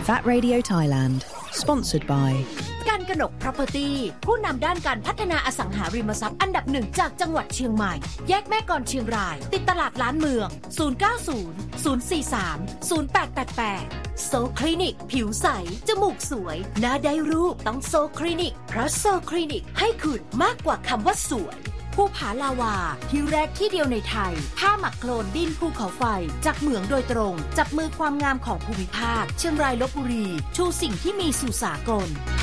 VAT Radio Thailand Sponsored by การกนก Property ผู้นำด้านการพัฒนาอสังหาริมทรัพย์อันดับหนึ่งจากจังหวัดเชียงใหม่แยกแม่กลอนเชียงรายติดตลาดล้านเมือง090 043 0888โซคลินิกผิวใสจมูกสวยหน้าได้รูปต้องโซคลินิกเพราะโซคลินิกให้คุณมากกว่าคำว่าสวยภูผาลาวาที่แรกที่เดียวในไทยผ้าหมักโคลนดินภูเขาไฟจากเหมืองโดยตรงจับมือความงามของภูมิภาคเชียงรายลพบุรีชูสิ่งที่มีสู่สากล